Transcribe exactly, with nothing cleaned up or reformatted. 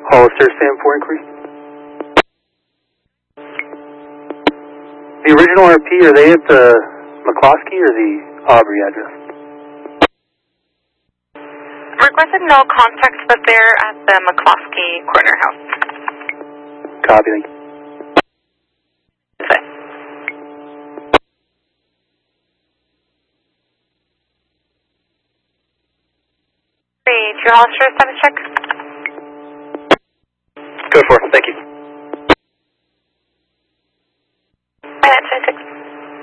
Hollister, stand for inquiry. The original R P, are they at the McCloskey or the Aubrey address? Requested no contact, but they're at the McCloskey corner house. Copy, thank you. Okay. Three, two Hollister, status check. Go for it, thank you.